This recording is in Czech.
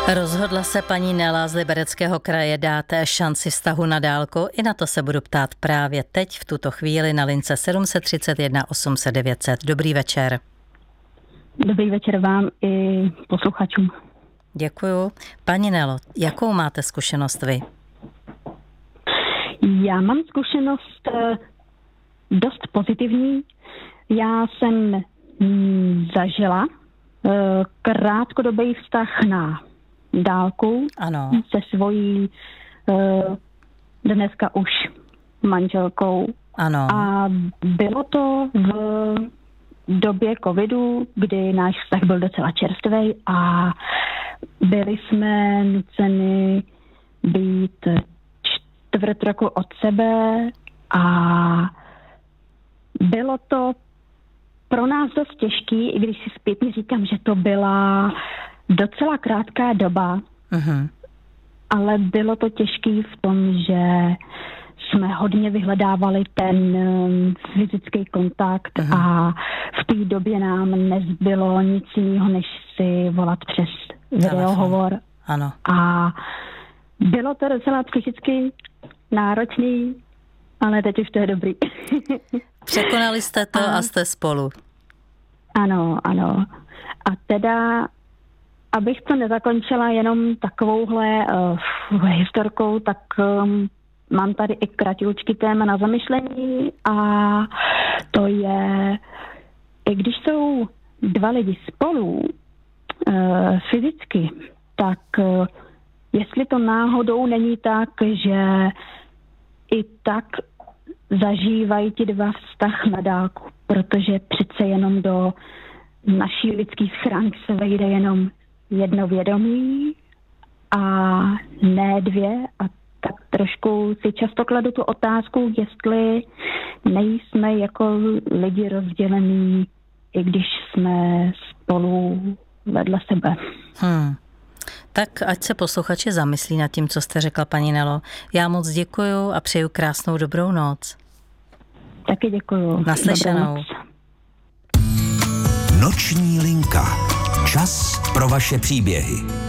Rozhodla se paní Nela z Libereckého kraje dát šanci vztahu na dálku. I na to se budu ptát právě teď, v tuto chvíli na lince 731 800 900. Dobrý večer. Dobrý večer vám i posluchačům. Děkuju. Paní Nelo, jakou máte zkušenost vy? Já mám zkušenost dost pozitivní. Já jsem zažila krátkodobý vztah na dálku. Ano. Se svojí dneska už manželkou. Ano. A bylo to v době covidu, kdy náš vztah byl docela čerstvý a byli jsme nuceni být čtvrt roku od sebe a bylo to pro nás dost těžký, i když si zpětně říkám, že to byla docela krátká doba, ale bylo to těžký v tom, že jsme hodně vyhledávali ten fyzický kontakt a v té době nám nezbylo nic jiného, než si volat přes videohovor. Ano. A bylo to docela psychicky náročný, ale teď už to je dobrý. Překonali jste to a jste spolu. Ano, ano. A teda, abych to nezakončila jenom takovouhle historkou, tak mám tady i kratičký téma na zamyšlení a to je, i když jsou dva lidi spolu fyzicky, tak jestli to náhodou není tak, že i tak zažívají ti dva vztah na dálku, protože přece jenom do naší lidský schránky se vejde jenom jedno vědomí a ne dvě, a tak trošku si často kladu tu otázku, jestli nejsme jako lidi rozdělení, i když jsme spolu vedle sebe. Tak ať se posluchači zamyslí nad tím, co jste řekla, paní Nelo. Já moc děkuju a přeju krásnou dobrou noc. Taky děkuju. Naslyšenou. Noční linka. Čas pro vaše příběhy.